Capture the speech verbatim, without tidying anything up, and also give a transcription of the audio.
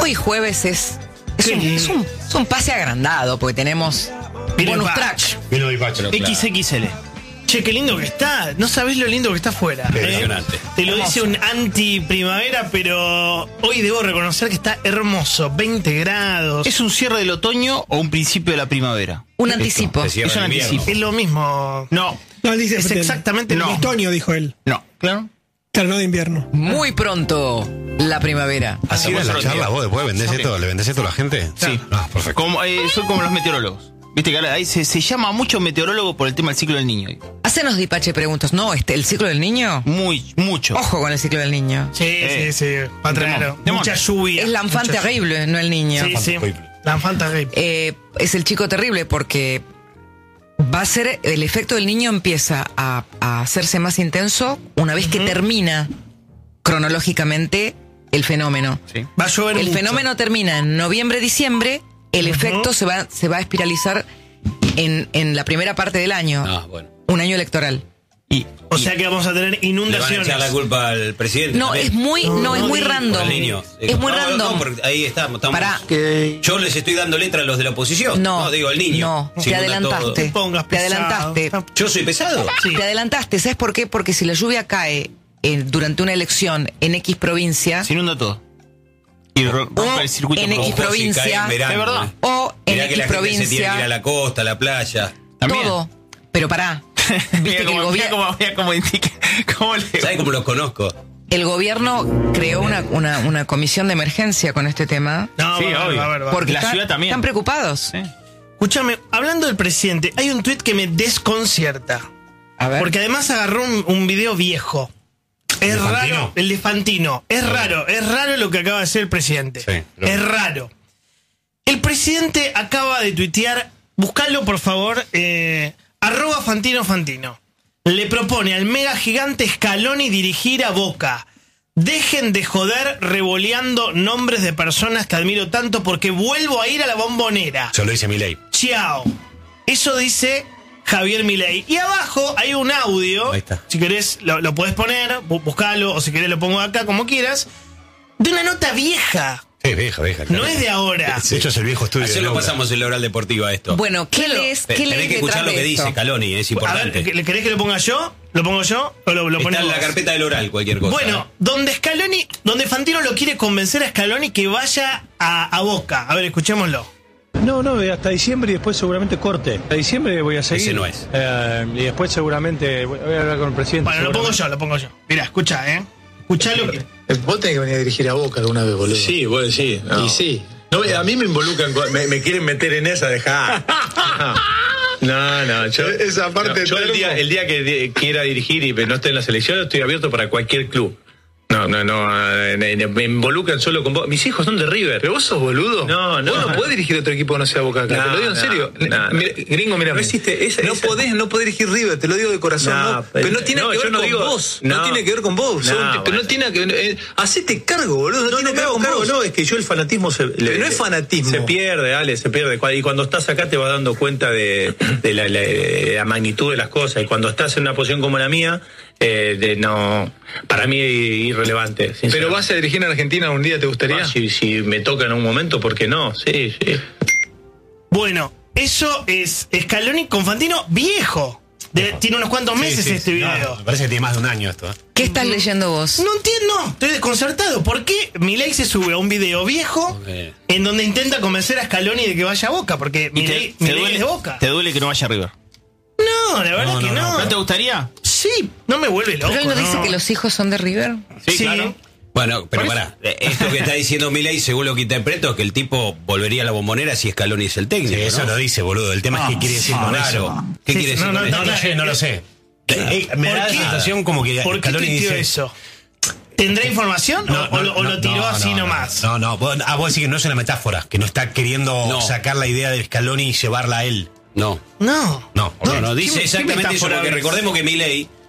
Hoy jueves es, es, un, es, un, es un pase agrandado, porque tenemos Vino bonus el track. Vino el bacho. X X L. Che, qué lindo que está. No sabés lo lindo que está afuera. Impresionante. ¿eh? Te lo dice un anti-primavera, pero hoy debo reconocer que está hermoso. veinte grados. ¿Es un cierre del otoño o un principio de la primavera? Un anticipo. Se cierra Es un el invierno. anticipo. Es lo mismo. No, No, él dice Es de- exactamente de lo mismo. otoño, dijo él. no, claro. Claro, no de invierno. Muy pronto la primavera. Así Hacemos es la otro charla, día. vos después vendés Ok. esto, le vendés esto a la gente. Sí. Ah, perfecto. Como, eh, son como los meteorólogos. Viste que ahora ahí se, se llama mucho meteorólogo por el tema del ciclo del niño. Hacenos Dipache preguntas. No, este, el ciclo del niño. Muy, mucho. Ojo con el ciclo del niño. Sí, Eh, sí, sí. Va a traer demon, demon. mucha lluvia. Es l'enfant Mucha- terrible, no el niño. Sí, sí. terrible. L'enfant terrible. Eh, es el chico terrible porque va a ser, el efecto del niño empieza a, a hacerse más intenso una vez que termina cronológicamente el fenómeno. Sí. Va a llover El mucho. fenómeno termina en noviembre, diciembre, el efecto se va, se va a espiralizar en, en la primera parte del año, Ah, bueno. un año electoral. Y, O sea que vamos a tener Le van a inundaciones. echar la culpa al presidente. No, también. es muy, no, No, es no muy digas. Por el random. niño. Es muy No, no, random. no, porque ahí estamos. estamos. Pará. Yo les estoy dando letra a los de la oposición. No, No, digo al niño. no, Se te inunda adelantaste. todo. Te pongas Te pesado. adelantaste. ¿Yo soy pesado? Sí. Te adelantaste, ¿sabes por qué? Porque si la lluvia cae eh, durante una elección en X provincia se inunda todo. Y ro- rompe el circuito. en X Ojo, si provincia, cae en verano, es verdad. eh. o en Mirá que X la gente se tiene que provincia, ir a la costa, a la playa. También. todo. Pero pará, Mira viste que el, cómo, mira gobier- cómo, mira cómo indica. Cómo le... ¿Sabes cómo los conozco? el gobierno creó una, una, una comisión de emergencia con este tema. No, Sí, va, va, obvio. va, va, va. Porque La están, ciudad también. están preocupados. Sí. Escúchame, hablando del presidente, hay un tuit que me desconcierta. A ver. Porque además agarró un, un video viejo. Es ¿El de raro. Fantino? El de Fantino. Es raro, es raro lo que acaba de hacer el presidente. Sí, lo- es raro. El presidente acaba de tuitear, buscalo por favor, eh, arroba Fantino Fantino. Le propone al mega gigante Scaloni dirigir a Boca. Dejen de joder revoleando nombres de personas que admiro tanto porque vuelvo a ir a la Bombonera. Yo lo hice Milei. Chao. Eso dice Javier Milei. Y abajo hay un audio. Ahí está. Si querés, lo, lo podés poner, bu- buscalo, o si querés lo pongo acá, como quieras. De una nota vieja. Sí, vieja, vieja. No es de ahora. De hecho, es el viejo estudio. Ayer de lo Laura. pasamos en la oral deportiva esto. Bueno, ¿qué Claro. lees? Te- ¿Qué Tenés lees que escuchar detrás lo que de dice esto? Scaloni, es A importante. ver, ¿le querés que lo ponga yo? ¿Lo pongo yo? ¿O lo, lo Está pones en la vos? carpeta del oral, cualquier cosa. Bueno, ¿eh? donde Scaloni, donde Fantino lo quiere convencer a Scaloni que vaya a, a Boca. A ver, escuchémoslo. No, no, hasta diciembre y después seguramente corte. Hasta diciembre voy a seguir. Ese no es. Eh, y después seguramente voy voy a hablar con el presidente. Bueno, lo pongo seguramente. yo, lo pongo yo. Mirá, escucha, ¿eh? Escuchá lo que... Vos tenés que venir a dirigir a Boca alguna vez, boludo. Sí, vos decís. No. Y sí. No, a mí me involucran, con- me, me quieren meter en esa, dejá. No, no, yo, Esa parte no, yo el termo. día, el día que di- quiera dirigir y no esté en la selección, estoy abierto para cualquier club. No, no, no, eh, eh, me involucran solo con vos. Mis hijos son de River. Pero vos sos boludo. No, no. Vos no podés dirigir otro equipo que no sea Boca acá. No, te lo digo en no, serio. no, no. Mira, gringo, mira. No existe esa- no esa- podés, no podés dirigir River, te lo digo de corazón. No, No, pero no eh, tiene no, que yo ver no con digo- vos. No, no. tiene que ver con vos. No, Sos un- pero bueno. no tiene que eh, hacete cargo, boludo. No, No, tiene no que me ver hago con cargo, vos. no, es que yo el fanatismo se, Pero no es fanatismo. Se pierde, Ale, se pierde. Y cuando estás acá te vas dando cuenta de, de la, la- de la magnitud de las cosas. Y cuando estás en una posición como la mía, eh, de, no, para mí es irrelevante. Pero sinceramente. vas a dirigir en Argentina un día, ¿te gustaría? Ah, si, si me toca en un momento, ¿por qué no? Sí, sí. Bueno, eso es Scaloni con Fantino viejo. De- tiene unos cuantos meses Sí, sí, este sí. video. No, me parece que tiene más de un año esto. ¿eh? ¿Qué estás leyendo vos? No entiendo, estoy desconcertado. ¿Por qué Milei se sube a un video viejo Eh. en donde intenta convencer a Scaloni de que vaya a Boca? Porque ¿Y Milei, te, te Milei duele, es de Boca. ¿Te duele que no vaya a River? No, la verdad No, que no, no. ¿No te gustaría? Sí, no me vuelve loco. ¿Pero él no dice que los hijos son de River? Sí, Sí. claro. Bueno, pero pará. Esto que está diciendo Milei, según lo que interpreto, es que el tipo volvería a la Bombonera si Scaloni es el técnico. Sí, eso ¿no? lo dice, boludo. El tema es qué quiere decir con Claro. eso. ¿Qué Sí, quiere decir no, no, con no, eso? No lo sé, no lo sé. Eh, me ¿Por da la qué? sensación como que ¿Por qué Scaloni tuiteó dice... eso? ¿Tendrá información o- o, lo- o lo tiró no, así no, nomás? No, no, vos, ah, vos decís que no es una metáfora, que no está queriendo No. sacar la idea del Scaloni y llevarla a él. No. No. No, No, no, dice ¿Qué- qué exactamente eso, metáfora porque es? recordemos que Milei